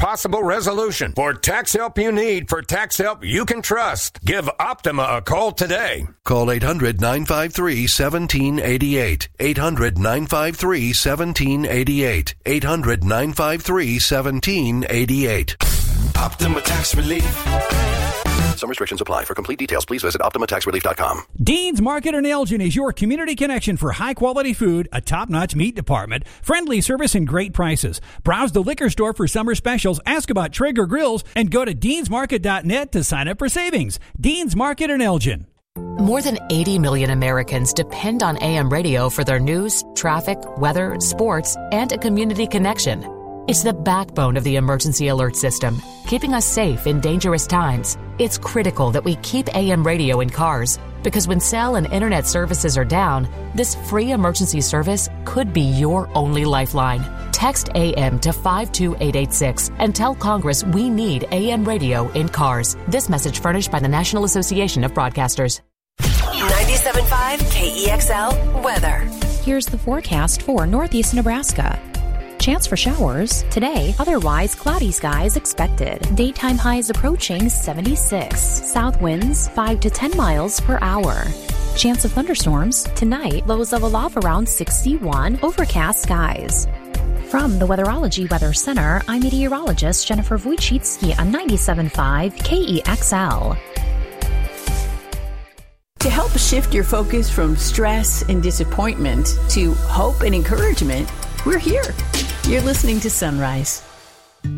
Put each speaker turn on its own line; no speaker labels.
possible resolution. For tax help you need, for tax help you can trust, give Optima a call today.
Call 800-953-1788. 800-953-1788. 800-953-1788.
Optima Tax Relief.
Some restrictions apply. For complete details, please visit OptimaTaxRelief.com.
Dean's Market in Elgin is your community connection for high-quality food, a top-notch meat department, friendly service, and great prices. Browse the liquor store for summer specials, ask about Traeger grills, and go to deansmarket.net to sign up for savings. Dean's Market in Elgin.
More than 80 million Americans depend on AM radio for their news, traffic, weather, sports, and a community connection. It's the backbone of the emergency alert system, keeping us safe in dangerous times. It's critical that we keep AM radio in cars, because when cell and internet services are down, this free emergency service could be your only lifeline. Text AM to 52886 and tell Congress we need AM radio in cars. This message furnished by the National Association of Broadcasters.
97.5 KEXL weather.
Here's the forecast for Northeast Nebraska. Chance for showers today, otherwise cloudy skies expected. Daytime highs approaching 76. South winds 5 to 10 miles per hour. Chance of thunderstorms tonight, lows level off around 61. Overcast skies. From the Weatherology Weather Center, I'm meteorologist Jennifer Wojcicki on 97.5 KEXL.
To help shift your focus from stress and disappointment to hope and encouragement, we're here. You're listening to Sunrise.